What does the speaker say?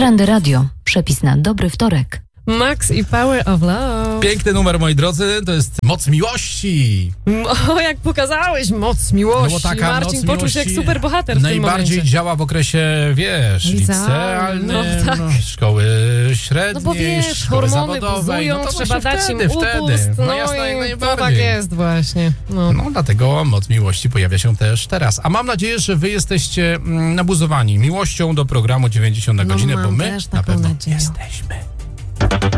Trendy Radio. Przepis na dobry wtorek. Max i Power of Love. Piękny numer, moi drodzy, to jest Moc Miłości. O, jak pokazałeś moc miłości. No bo taka Marcin moc poczuł się jak miłości superbohater w tym najbardziej momencie. działa w okresie, wiesz, licealnym, no tak. szkoły średniej, No bo wiesz, szkoły hormony zawodowej. buzują, to trzeba właśnie dać im wtedy, upust. No jasne, jak i najbardziej. to tak jest właśnie. No dlatego Moc Miłości pojawia się też teraz. A mam nadzieję, że wy jesteście nabuzowani miłością do programu 90 na godzinę, bo mam my też na taką pewno nadzieję. jesteśmy.